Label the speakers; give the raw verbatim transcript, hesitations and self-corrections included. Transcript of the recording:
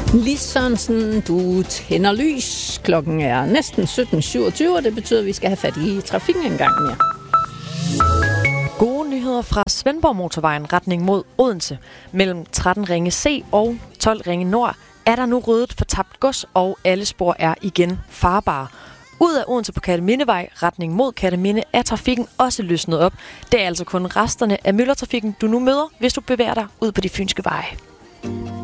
Speaker 1: Lis Sørensen, du tænder lys. Klokken er næsten sytten syvogtyve, og det betyder, at vi skal have fat i trafikken en gang mere.
Speaker 2: Gode nyheder fra Svendborg Motorvejen retning mod Odense. Mellem tretten Ringe C og tolv Ringe Nord er der nu ryddet for tabt gods, og alle spor er igen farbare. Ud af Odense på Kertemindevej retning mod Kerteminde er trafikken også løsnet op. Det er altså kun resterne af myldretrafikken, du nu møder, hvis du bevæger dig ud på de fynske veje.